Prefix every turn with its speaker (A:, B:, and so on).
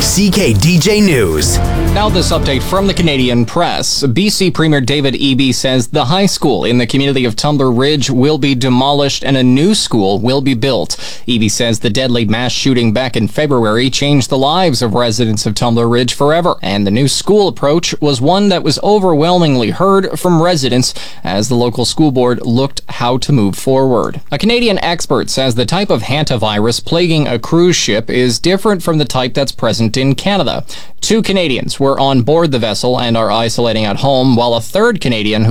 A: CKDJ News.
B: Now this update from the Canadian Press. BC Premier David Eby says the high school in the community of Tumbler Ridge will be demolished and a new school will be built. Eby says the deadly mass shooting back in February changed the lives of residents of Tumbler Ridge forever, and the new school approach was one that was overwhelmingly heard from residents as the local school board looked how to move forward. A Canadian expert says the type of hantavirus plaguing a cruise ship is different from the type that's present in Canada. 2 Canadians were on board the vessel and are isolating at home, while a third Canadian